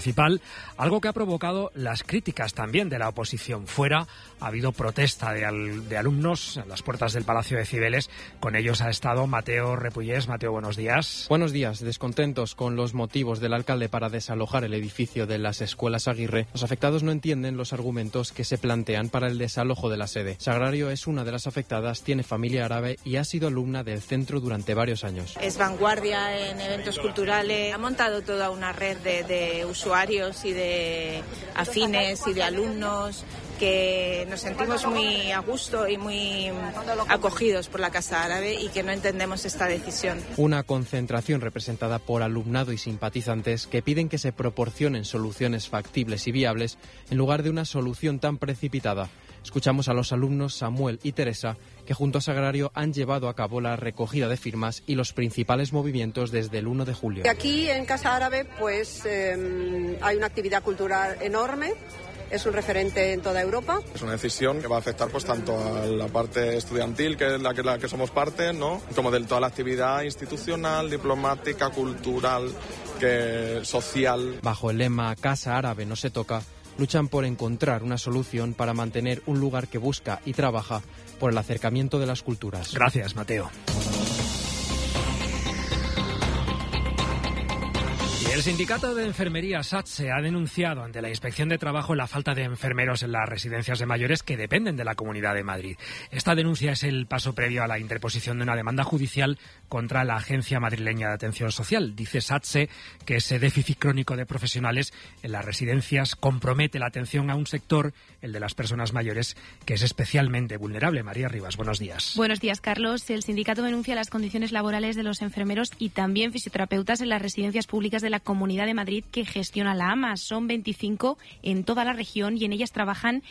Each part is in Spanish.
municipal, algo que ha provocado las críticas también de la oposición. Fuera ha habido protesta de alumnos en las puertas del Palacio de Cibeles. Con ellos ha estado Mateo Repullés. Mateo, buenos días. Buenos días. Descontentos con los motivos del alcalde para desalojar el edificio de las escuelas Aguirre, los afectados no entienden los argumentos que se plantean para el desalojo de la sede. Sagrario es una de las afectadas, tiene familia árabe y ha sido alumna del centro durante varios años. Es vanguardia en eventos culturales, ha montado toda una red de usuarios y de afines y de alumnos que nos sentimos muy a gusto y muy acogidos por la Casa Árabe y que no entendemos esta decisión. Una concentración representada por alumnado y simpatizantes que piden que se proporcionen soluciones factibles y viables en lugar de una solución tan precipitada. Escuchamos a los alumnos Samuel y Teresa, que junto a Sagrario han llevado a cabo la recogida de firmas y los principales movimientos desde el 1 de julio. Aquí en Casa Árabe pues hay una actividad cultural enorme. Es un referente en toda Europa. Es una decisión que va a afectar pues tanto a la parte estudiantil, que es la que somos parte, ¿no?, como de toda la actividad institucional, diplomática, cultural, social. Bajo el lema Casa Árabe no se toca, luchan por encontrar una solución para mantener un lugar que busca y trabaja por el acercamiento de las culturas. Gracias, Mateo. El sindicato de enfermería SATSE ha denunciado ante la Inspección de Trabajo la falta de enfermeros en las residencias de mayores que dependen de la Comunidad de Madrid. Esta denuncia es el paso previo a la interposición de una demanda judicial contra la Agencia Madrileña de Atención Social. Dice SATSE que ese déficit crónico de profesionales en las residencias compromete la atención a un sector, el de las personas mayores, que es especialmente vulnerable. María Rivas, buenos días. Buenos días, Carlos. El sindicato denuncia las condiciones laborales de los enfermeros y también fisioterapeutas en las residencias públicas de la Comunidad de Madrid que gestiona la AMA. Son 25 en toda la región y en ellas trabajan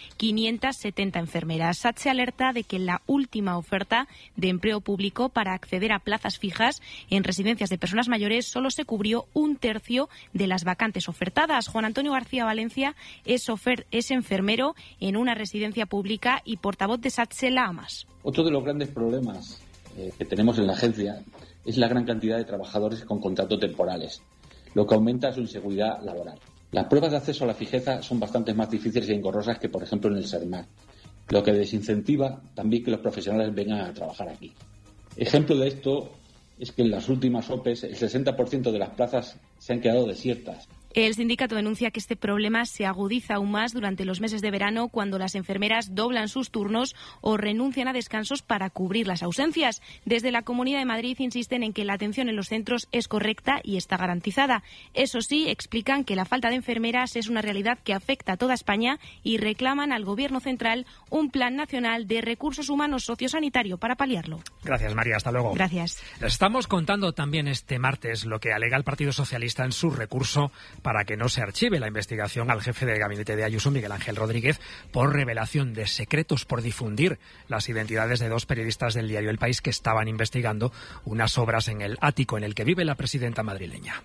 570 enfermeras. SATSE alerta de que la última oferta de empleo público para acceder a plazas fijas en residencias de personas mayores solo se cubrió un tercio de las vacantes ofertadas. Juan Antonio García Valencia es enfermero en una residencia pública y portavoz de SATSE la AMAS. Otro de los grandes problemas que tenemos en la agencia es la gran cantidad de trabajadores con contratos temporales, lo que aumenta su inseguridad laboral. Las pruebas de acceso a la fijeza son bastante más difíciles y engorrosas que, por ejemplo, en el SERMAR, lo que desincentiva también que los profesionales vengan a trabajar aquí. Ejemplo de esto es que en las últimas OPEs el 60% de las plazas se han quedado desiertas. El sindicato denuncia que este problema se agudiza aún más durante los meses de verano, cuando las enfermeras doblan sus turnos o renuncian a descansos para cubrir las ausencias. Desde la Comunidad de Madrid insisten en que la atención en los centros es correcta y está garantizada. Eso sí, explican que la falta de enfermeras es una realidad que afecta a toda España y reclaman al Gobierno central un plan nacional de recursos humanos sociosanitario para paliarlo. Gracias, María. Hasta luego. Gracias. Les estamos contando también este martes lo que alega el Partido Socialista en su recurso para que no se archive la investigación al jefe de gabinete de Ayuso, Miguel Ángel Rodríguez, por revelación de secretos, por difundir las identidades de dos periodistas del diario El País que estaban investigando unas obras en el ático en el que vive la presidenta madrileña.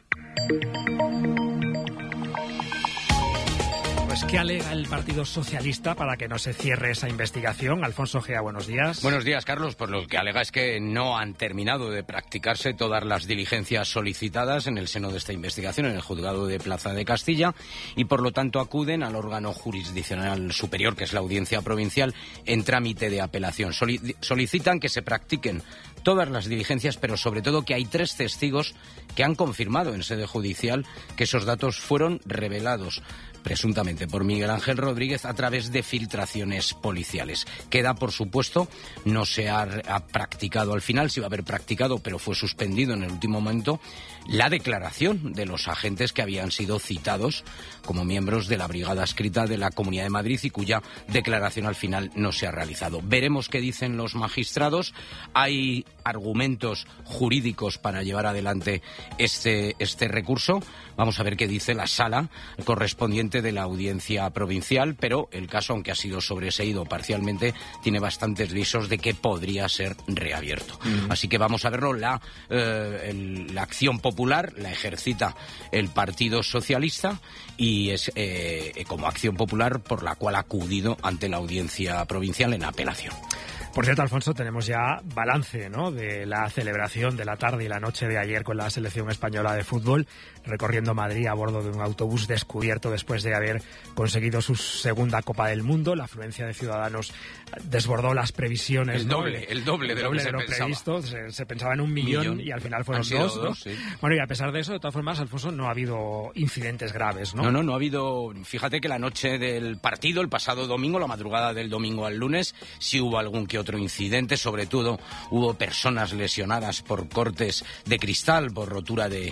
¿Qué alega el Partido Socialista para que no se cierre esa investigación? Alfonso Gea, buenos días. Buenos días, Carlos. Pues lo que alega es que no han terminado de practicarse todas las diligencias solicitadas en el seno de esta investigación en el Juzgado de Plaza de Castilla y, por lo tanto, acuden al órgano jurisdiccional superior, que es la Audiencia Provincial, en trámite de apelación. Solicitan que se practiquen todas las diligencias, pero sobre todo que hay 3 testigos que han confirmado en sede judicial que esos datos fueron revelados presuntamente por Miguel Ángel Rodríguez a través de filtraciones policiales. Queda, por supuesto, no se ha practicado al final, se iba a haber practicado, pero fue suspendido en el último momento, la declaración de los agentes que habían sido citados como miembros de la Brigada Escrita de la Comunidad de Madrid y cuya declaración al final no se ha realizado. Veremos qué dicen los magistrados. Hay argumentos jurídicos para llevar adelante este recurso. Vamos a ver qué dice la sala correspondiente de la Audiencia Provincial, pero el caso, aunque ha sido sobreseído parcialmente, tiene bastantes visos de que podría ser reabierto. Así que vamos a verlo. La acción popular la ejercita el Partido Socialista y es como acción popular por la cual ha acudido ante la Audiencia Provincial en apelación. Por cierto, Alfonso, tenemos ya balance, ¿no?, de la celebración de la tarde y la noche de ayer con la selección española de fútbol, recorriendo Madrid a bordo de un autobús descubierto después de haber conseguido su segunda Copa del Mundo. La afluencia de ciudadanos desbordó las previsiones. El doble de lo que se pensaba. Previsto. Se pensaba en 1 millón y al final fueron 2, ¿no? Sí. Bueno, y a pesar de eso, de todas formas, Alfonso, no ha habido incidentes graves, ¿no? No ha habido. Fíjate que la noche del partido, el pasado domingo, la madrugada del domingo al lunes, sí hubo algún que otro incidente. Sobre todo hubo personas lesionadas por cortes de cristal, por rotura de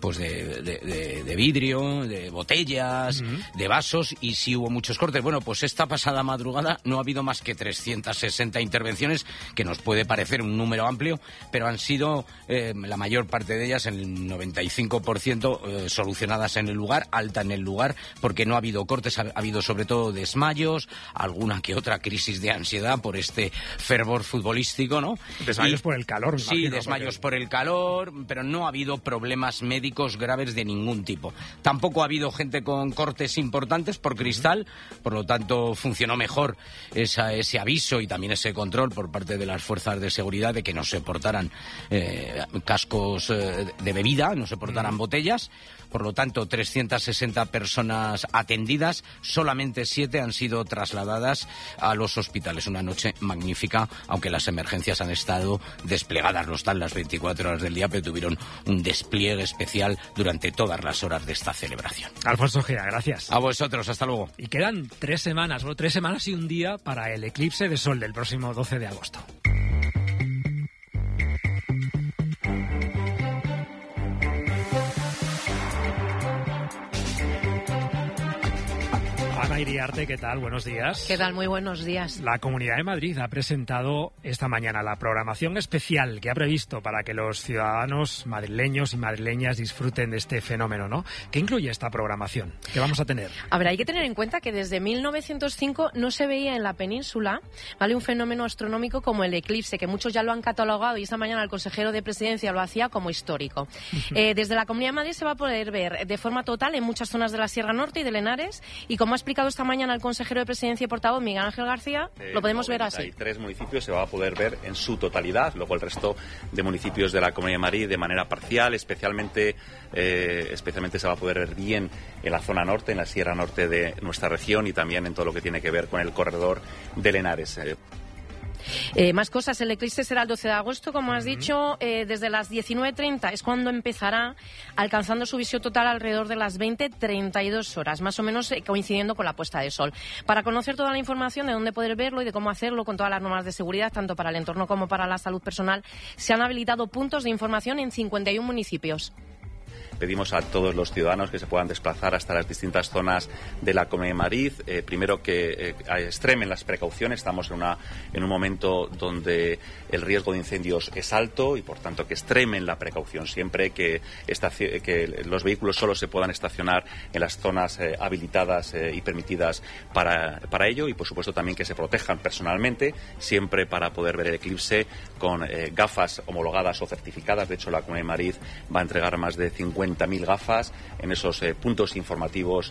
vidrio, de botellas, de vasos, y sí hubo muchos cortes. Bueno, pues esta pasada madrugada no ha habido más que 360 intervenciones, que nos puede parecer un número amplio, pero han sido la mayor parte de ellas, el 95%, solucionadas en el lugar, alta en el lugar, porque no ha habido cortes, ha habido sobre todo desmayos, alguna que otra crisis de ansiedad por este fervor futbolístico, ¿no? Desmayos por el calor, sí, imagino, desmayos por el calor, pero no ha habido problemas médicos graves de ningún tipo. Tampoco ha habido gente con cortes importantes por cristal, por lo tanto funcionó mejor ese aviso y también ese control por parte de las fuerzas de seguridad de que no se portaran cascos de bebida, no se portaran botellas. Por lo tanto, 360 personas atendidas, solamente 7 han sido trasladadas a los hospitales. Una noche magnífica, aunque las emergencias han estado desplegadas, no están las 24 horas del día, pero tuvieron un despliegue especial durante todas las horas de esta celebración. Alfonso Gea, gracias. A vosotros, hasta luego. Y quedan 3 semanas, bueno, 3 semanas y un día para el eclipse de sol del próximo 12 de agosto. Ana Iriarte, ¿qué tal? Buenos días. ¿Qué tal? Muy buenos días. La Comunidad de Madrid ha presentado esta mañana la programación especial que ha previsto para que los ciudadanos madrileños y madrileñas disfruten de este fenómeno, ¿no? ¿Qué incluye esta programación? ¿Qué vamos a tener? A ver, hay que tener en cuenta que desde 1905 no se veía en la península, ¿vale?, un fenómeno astronómico como el eclipse, que muchos ya lo han catalogado y esta mañana el consejero de Presidencia lo hacía como histórico. Desde la Comunidad de Madrid se va a poder ver de forma total en muchas zonas de la Sierra Norte y de Henares, y como ha explicado esta mañana el consejero de Presidencia y portavoz Miguel Ángel García, lo podemos ver así. 93 municipios se va a poder ver en su totalidad, luego el resto de municipios de la Comunidad de Madrid de manera parcial, especialmente se va a poder ver bien en la zona norte, en la Sierra Norte de nuestra región y también en todo lo que tiene que ver con el corredor del Henares. Más cosas, el eclipse será el 12 de agosto, como has dicho, desde las 19:30 es cuando empezará, alcanzando su visión total alrededor de las 20:32 horas, más o menos coincidiendo con la puesta de sol. Para conocer toda la información de dónde poder verlo y de cómo hacerlo con todas las normas de seguridad, tanto para el entorno como para la salud personal, se han habilitado puntos de información en 51 municipios. Pedimos a todos los ciudadanos que se puedan desplazar hasta las distintas zonas de la Comunidad de Madrid. Primero que extremen las precauciones. Estamos en un momento donde el riesgo de incendios es alto y, por tanto, que extremen la precaución siempre, que los vehículos solo se puedan estacionar en las zonas habilitadas y permitidas para ello, y, por supuesto, también que se protejan personalmente, siempre para poder ver el eclipse con gafas homologadas o certificadas. De hecho, la Comunidad de Madrid va a entregar más de 50.000 gafas en esos puntos informativos.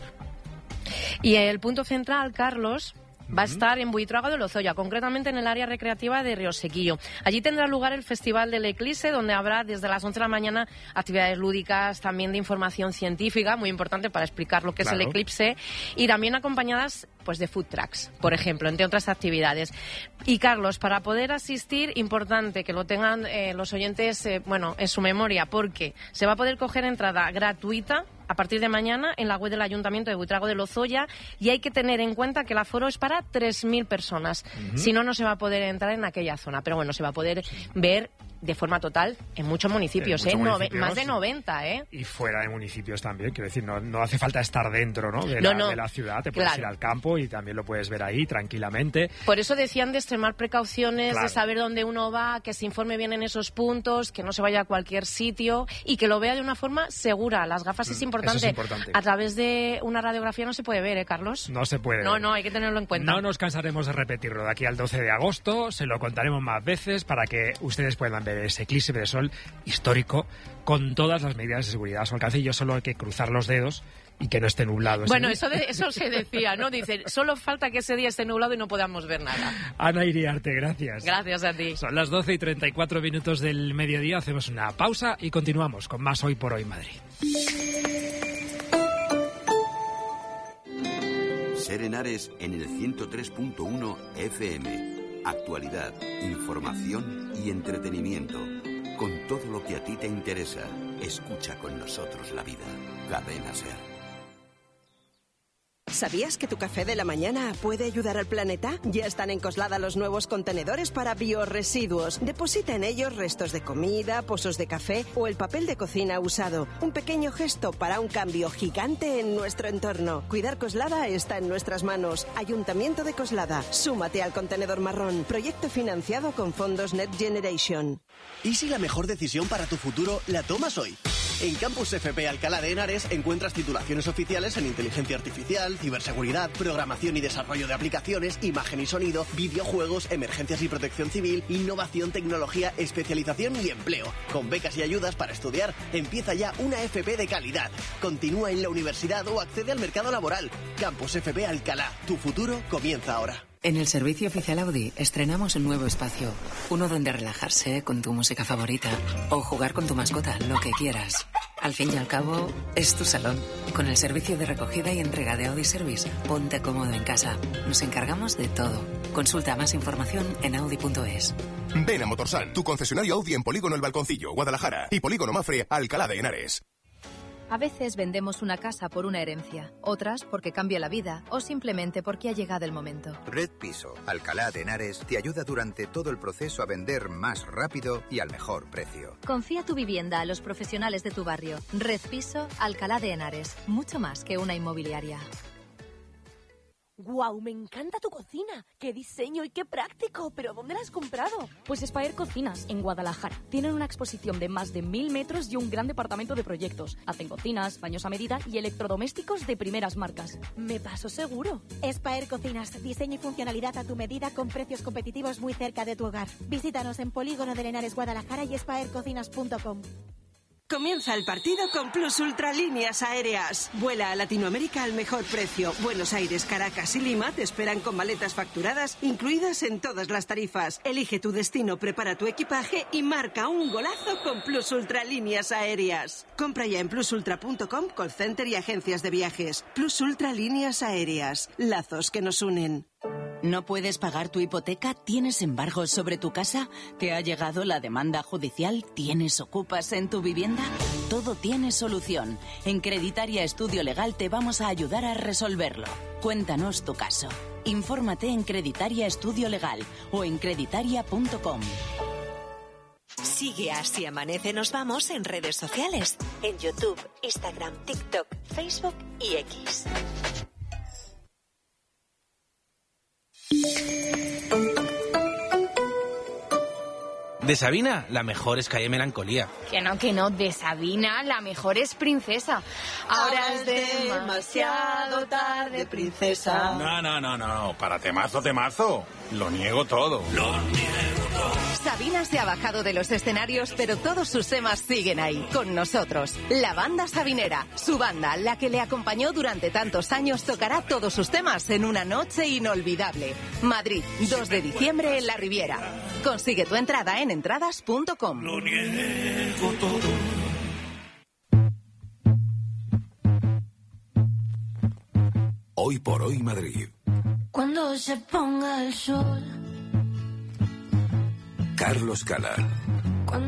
Y el punto central, Carlos, va a estar en Buitrago de Lozoya, concretamente en el área recreativa de Riosequillo. Allí tendrá lugar el Festival del Eclipse, donde habrá desde las 11 de la mañana actividades lúdicas, también de información científica, muy importante para explicar lo que es el eclipse, y también acompañadas pues de food trucks, por ejemplo, entre otras actividades. Y Carlos, para poder asistir, importante que lo tengan los oyentes en su memoria, porque se va a poder coger entrada gratuita a partir de mañana en la web del Ayuntamiento de Buitrago de Lozoya, y hay que tener en cuenta que el aforo es para 3.000 personas. Si no, no se va a poder entrar en aquella zona, pero bueno, se va a poder ver de forma total en muchos municipios, más de 90, Y fuera de municipios también, quiero decir, no hace falta estar dentro, ¿no?, de la ciudad, te puedes ir al campo y también lo puedes ver ahí tranquilamente. Por eso decían de extremar precauciones, de saber dónde uno va, que se informe bien en esos puntos, que no se vaya a cualquier sitio y que lo vea de una forma segura. Las gafas es importante. Eso es importante. A través de una radiografía no se puede ver, Carlos. No se puede. No, hay que tenerlo en cuenta. No nos cansaremos de repetirlo. De aquí al 12 de agosto se lo contaremos más veces para que ustedes puedan ver ese eclipse de sol histórico con todas las medidas de seguridad a su alcance, y yo solo hay que cruzar los dedos y que no esté nublado. Bueno, eso se decía, ¿no? Dice, solo falta que ese día esté nublado y no podamos ver nada. Ana Iriarte, gracias. Gracias a ti. Son las 12:34 del mediodía, hacemos una pausa y continuamos con más Hoy por Hoy Madrid. Ser Henares en el 103.1 FM. Actualidad, información y entretenimiento. Con todo lo que a ti te interesa, escucha con nosotros la vida. Cadena Ser. ¿Sabías que tu café de la mañana puede ayudar al planeta? Ya están en Coslada los nuevos contenedores para biorresiduos. Deposita en ellos restos de comida, pozos de café o el papel de cocina usado. Un pequeño gesto para un cambio gigante en nuestro entorno. Cuidar Coslada está en nuestras manos. Ayuntamiento de Coslada. Súmate al contenedor marrón. Proyecto financiado con fondos Next Generation. ¿Y si la mejor decisión para tu futuro la tomas hoy? En Campus FP Alcalá de Henares encuentras titulaciones oficiales en inteligencia artificial, ciberseguridad, programación y desarrollo de aplicaciones, imagen y sonido, videojuegos, emergencias y protección civil, innovación, tecnología, especialización y empleo. Con becas y ayudas para estudiar, empieza ya una FP de calidad. Continúa en la universidad o accede al mercado laboral. Campus FP Alcalá. Tu futuro comienza ahora. En el servicio oficial Audi estrenamos un nuevo espacio. Uno donde relajarse con tu música favorita o jugar con tu mascota, lo que quieras. Al fin y al cabo, es tu salón. Con el servicio de recogida y entrega de Audi Service, ponte cómodo en casa. Nos encargamos de todo. Consulta más información en audi.es. Ven a Motorsan, tu concesionario Audi en Polígono El Balconcillo, Guadalajara, y Polígono Mafre, Alcalá de Henares. A veces vendemos una casa por una herencia, otras porque cambia la vida o simplemente porque ha llegado el momento. Red Piso, Alcalá de Henares, te ayuda durante todo el proceso a vender más rápido y al mejor precio. Confía tu vivienda a los profesionales de tu barrio. Red Piso, Alcalá de Henares, mucho más que una inmobiliaria. ¡Guau! Me encanta tu cocina. ¡Qué diseño y qué práctico! ¿Pero dónde la has comprado? Pues Spire Cocinas, en Guadalajara. Tienen una exposición de más de 1000 metros y un gran departamento de proyectos. Hacen cocinas, baños a medida y electrodomésticos de primeras marcas. Me paso seguro. Spire Cocinas, diseño y funcionalidad a tu medida con precios competitivos muy cerca de tu hogar. Visítanos en Polígono de Henares, Guadalajara y spirecocinas.com. Comienza el partido con Plus Ultra Líneas Aéreas. Vuela a Latinoamérica al mejor precio. Buenos Aires, Caracas y Lima te esperan con maletas facturadas incluidas en todas las tarifas. Elige tu destino, prepara tu equipaje y marca un golazo con Plus Ultra Líneas Aéreas. Compra ya en plusultra.com, call center y agencias de viajes. Plus Ultra Líneas Aéreas. Lazos que nos unen. ¿No puedes pagar tu hipoteca? ¿Tienes embargos sobre tu casa? ¿Te ha llegado la demanda judicial? ¿Tienes ocupas en tu vivienda? Todo tiene solución. En Creditaria Estudio Legal te vamos a ayudar a resolverlo. Cuéntanos tu caso. Infórmate en Creditaria Estudio Legal o en creditaria.com. Sigue a Si Amanece Nos Vamos en redes sociales. En YouTube, Instagram, TikTok, Facebook y X. De Sabina, la mejor es Calle Melancolía. Que no, de Sabina, la mejor es Princesa. Ahora es demasiado tarde, princesa. No, para temazo. Lo niego todo. Sabina se ha bajado de los escenarios, pero todos sus temas siguen ahí, con nosotros. La banda sabinera, su banda, la que le acompañó durante tantos años, tocará todos sus temas en una noche inolvidable. Madrid, 2 de diciembre en La Riviera. Consigue tu entrada en entradas.com. Lo niego todo. Hoy por Hoy Madrid. Cuando se ponga el sol. Carlos Cala.